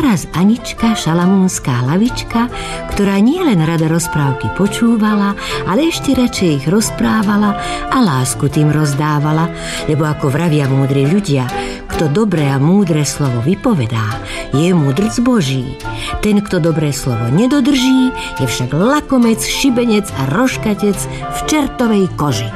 raz Anička, šalamúnska hlavička, ktorá nielen rada rozprávky počúvala, ale ešte radšej ich rozprávala a lásku tým rozdávala, lebo ako vravia múdri ľudia, kto dobré a múdre slovo vypovedá, je múdrc Boží. Ten, kto dobré slovo nedodrží, je však lakomec, šibenec a roškatec v čertovej koži.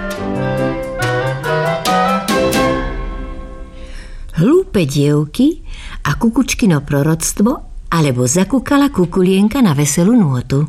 Hlúpe dievky a kukučkino proroctvo, alebo zakúkala kukulienka na veselú nôtu.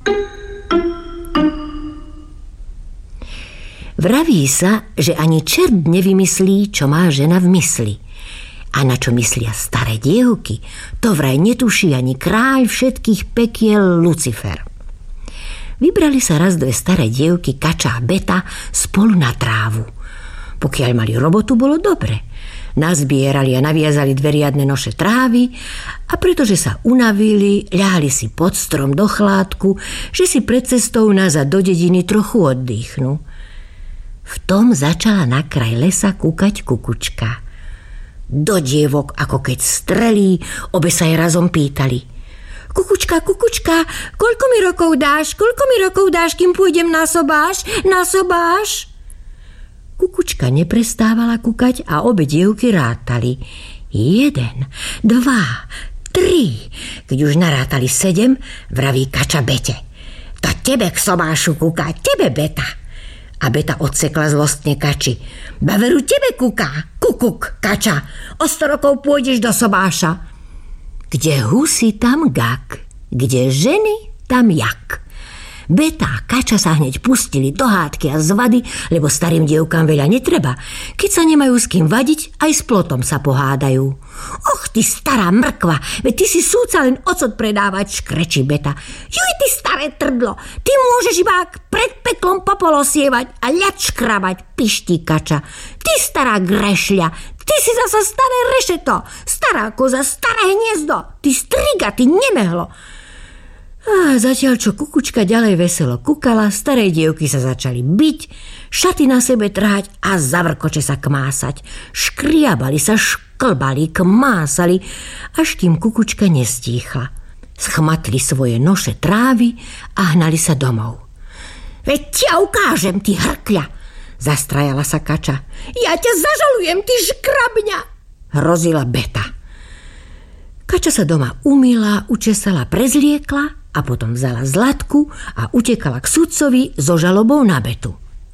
Vraví sa, že ani čert nevymyslí, čo má žena v mysli. A na čo myslia staré dievky, to vraj netuší ani kráľ všetkých pekiel Lucifer. Vybrali sa raz dve staré dievky, Kača a Beta, spolu na trávu. Pokiaľ mali robotu, bolo dobre. Nazbierali a naviazali dve riadne noše trávy a pretože sa unavili, ľahli si pod strom do chládku, že si pred cestou nazad do dediny trochu oddychnú. V tom začala na kraj lesa kúkať kukučka. Do dievok, ako keď strelí, obe sa jej razom pýtali: Kukučka, kukučka, koľko mi rokov dáš, kým pôjdem na sobáš? Kukučka neprestávala kúkať a obe dievky rátali. 1, 2, 3. Keď už narátali 7, vraví Kača Bete: To tebe k sobášu kúka, tebe Beta. A Beta odsekla zlostne Kači: Baveru tebe kúka, kukuk, Kača, o 100 rokov pôjdeš do sobáša. Kde husy, tam gak, kde ženy, tam jak. Beta a Kača sa hneď pustili do hádky a zvady, lebo starým dievkám veľa netreba. Keď sa nemajú s kým vadiť, aj s plotom sa pohádajú. Och, ty stará mrkva, veď ty si súca len ocot predávať, škrečí Beta. Juj, ty staré trdlo, ty môžeš iba pred peklom popolo sievať a ľad škrabať, piští Kača. Ty stará grešľa, ty si zasa staré rešeto, stará koza, staré hniezdo, ty striga, ty nemehlo. A zatiaľ, čo kukučka ďalej veselo kúkala, staré dievky sa začali byť, šaty na sebe trhať a zavrkoče sa kmásať. Škriabali sa, šklbali, kmásali, až kým kukučka nestíchla. Schmatli svoje noše trávy a hnali sa domov. Veď ťa ukážem, ty hrkľa, zastrajala sa Kača. Ja ťa zažalujem, ty škrabňa, hrozila Beta. Kača sa doma umýla, učesala, prezliekla a potom vzala Zlatku a utekala k sudcovi so žalobou na Betu.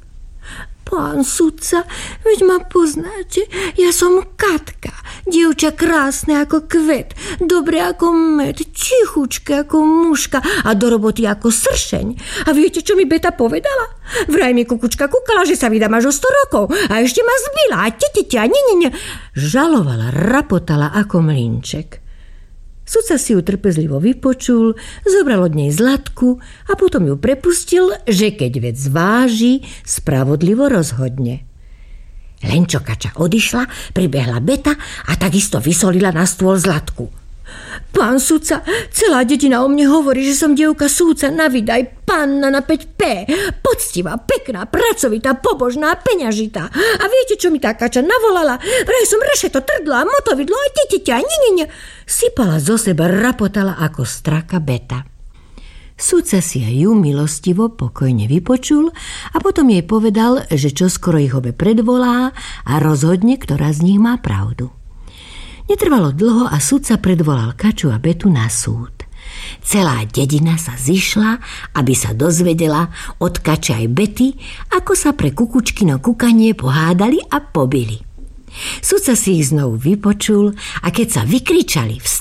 Pán sudca, veď ma poznáte, ja som Katka, dievča krásne ako kvet, dobre ako med, tichučké ako muška a do roboty ako sršeň. A viete, čo mi Beta povedala? Vraj mi kukučka kúkala, že sa vydám až o 100 rokov a ešte ma zbila a nie. Žalovala, rapotala ako mlynček. Sudca si ju trpezlivo vypočul, zobral od nej Zlatku a potom ju prepustil, že keď vec zváži, spravodlivo rozhodne. Len čo Kača odišla, pribehla Beta a takisto vysolila na stôl Zlatku. Pán sudca, celá dedina o mne hovorí, že som dievka súdca na vydaj, panna na 5P, poctivá, pekná, pracovitá, pobožná, peňažitá. A viete, čo mi tá Kača navolala? Vraj som rešeto, trdla, motovidlo a nie. Sypala zo seba, rapotala ako straka Beta. Sudca si ju milostivo pokojne vypočul a potom jej povedal, že čoskoro ich obe predvolá a rozhodne, ktorá z nich má pravdu. Netrvalo dlho a sudca predvolal Kaču a Betu na súd. Celá dedina sa zišla, aby sa dozvedela od Kače aj Bety, ako sa pre kukučkino kúkanie pohádali a pobili. Sudca si ich znovu vypočul a keď sa vykričali,